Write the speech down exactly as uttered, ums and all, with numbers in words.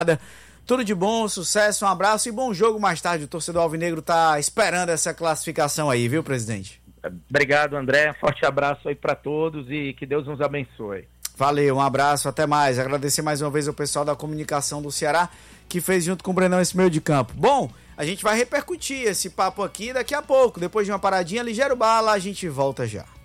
Tudo de bom, sucesso, um abraço e bom jogo mais tarde. O torcedor alvinegro tá esperando essa classificação aí, viu, presidente? Obrigado, André. Forte abraço aí para todos e que Deus nos abençoe. Valeu, um abraço, até mais. Agradecer mais uma vez ao pessoal da comunicação do Ceará que fez junto com o Brenão esse meio de campo. Bom, a gente vai repercutir esse papo aqui daqui a pouco. Depois de uma paradinha, ligeiro bala, a gente volta já.